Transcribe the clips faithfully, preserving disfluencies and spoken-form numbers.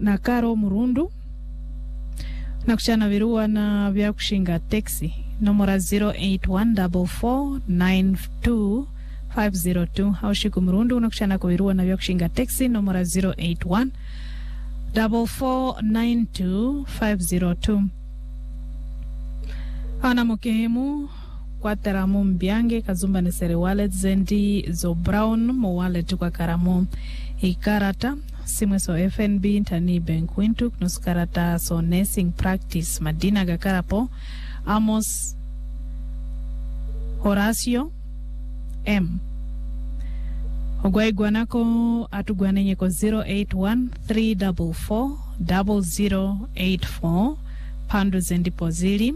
na Karo Murundu na kuchana virua na vya kushinga taxi nomora zero eight one four four nine two five zero two. Haushiku Murundu na kuchana kuvirua na vya kushinga taxi nomora zero eight one four four nine two five zero two. Ana mokehemu kwa teramu mbiange kazumba nesere wallet zendi zo brown mo wallet kwa karamu ikarata simwe so F N B tani bank wintu nuskarata so nursing practice Madina Gakarapo Amos Horacio M Ogwai gwanako atugwanenye ko zero eight one three four four zero zero eight four pandu zendi pozili.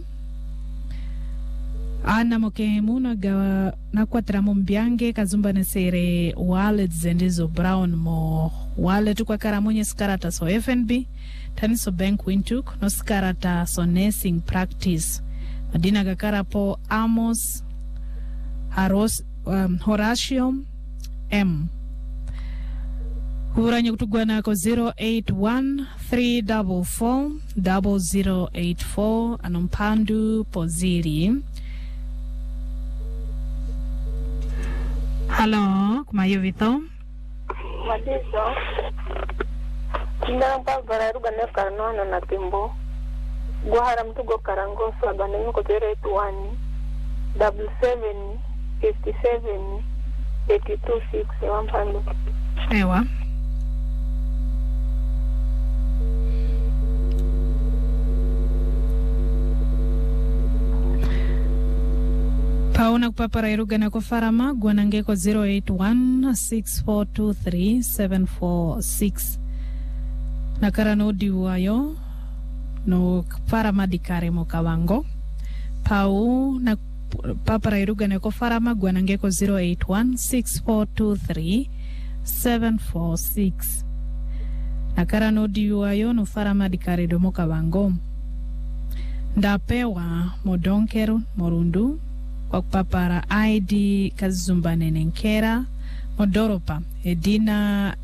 Ana mokehemu na gawa na kwatra mumbiange kazumba nesere wallet zendizo brown mo wallet kwa karamonye skarata so F N B taniso bank wintuk no skarata so nursing practice Madina Gakarapo Amos Haros um, Horatio M Huranye kutugwana ko zero eight one three four four zero zero eight four anompandu pozili. Hello, kumayo vito? Madiso. Nda mbagara ruga ne karnono na timbo. Guhara mtugo karango so agane ko zero eight one seven seven five seven eight two six one. Ewa. Pauna kupapara iruga na kufarama gwanange ko zero eight one six four two three seven four six. Nakara no diwayo no farama dikare mo kawango. Pau na papara iruga na kufarama gwanange ko zero eight one six four two three seven four six. Nakara no diwayo no farama dikare do mo kawango. Ndapewa modonkeru morundu kwa papara I D kazumba nenenkera modoropa edina